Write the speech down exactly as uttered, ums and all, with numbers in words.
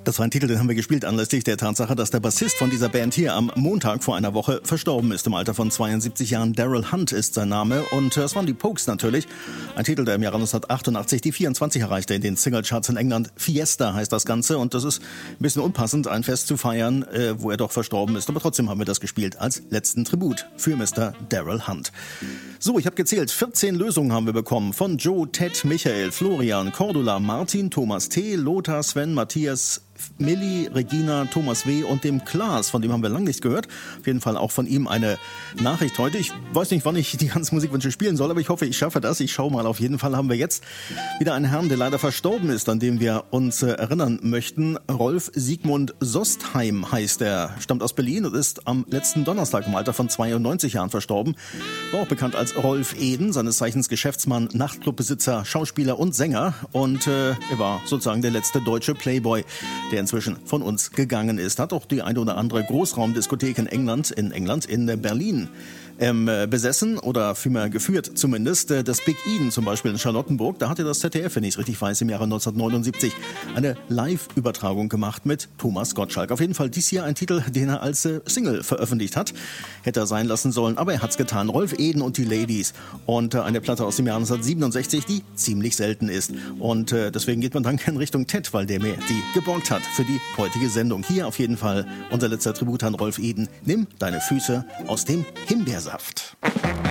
Das war ein Titel, den haben wir gespielt anlässlich der Tatsache, dass der Bassist von dieser Band hier am Montag vor einer Woche verstorben ist. Im Alter von zweiundsiebzig Jahren. Daryl Hunt ist sein Name. Und es waren die Pogues natürlich. Ein Titel, der im Jahre neunzehnhundertachtundachtzig die vierundzwanzig erreichte in den Singlecharts in England. Fiesta heißt das Ganze. Und das ist ein bisschen unpassend, ein Fest zu feiern, äh, wo er doch verstorben ist. Aber trotzdem haben wir das gespielt als letzten Tribut für Mister Daryl Hunt. So, ich habe gezählt. vierzehn Lösungen haben wir bekommen. Von Joe, Ted, Michael, Florian, Cordula, Martin, Thomas T., Lothar, Sven, Matthias, Milli, Regina, Thomas W. und dem Klaas, von dem haben wir lange nichts gehört. Auf jeden Fall auch von ihm eine Nachricht heute. Ich weiß nicht, wann ich die ganzen Musikwünsche spielen soll, aber ich hoffe, ich schaffe das. Ich schaue mal. Auf jeden Fall haben wir jetzt wieder einen Herrn, der leider verstorben ist, an dem wir uns äh, erinnern möchten. Rolf Sigmund Sostheim heißt er, stammt aus Berlin und ist am letzten Donnerstag im Alter von zweiundneunzig Jahren verstorben. War auch bekannt als Rolf Eden, seines Zeichens Geschäftsmann, Nachtclubbesitzer, Schauspieler und Sänger. Und äh, er war sozusagen der letzte deutsche Playboy, der inzwischen von uns gegangen ist. Hat auch die eine oder andere Großraumdiskothek in England, in England, in Berlin ähm, besessen oder vielmehr geführt zumindest. Das Big Eden zum Beispiel in Charlottenburg, da hatte das Z D F, wenn ich es richtig weiß, im Jahre neunzehnhundertneunundsiebzig eine Live-Übertragung gemacht mit Thomas Gottschalk. Auf jeden Fall dies hier ein Titel, den er als äh, Single veröffentlicht hat. Hätte er sein lassen sollen, aber er hat's getan. Rolf Eden und die Ladies. Und äh, eine Platte aus dem Jahr neunzehnhundertsiebenundsechzig, die ziemlich selten ist. Und äh, deswegen geht man dann in Richtung Ted, weil der mir die geborgt hat für die heutige Sendung. Hier auf jeden Fall unser letzter Tribut an Rolf Eden. Nimm deine Füße aus dem Himbeersaft.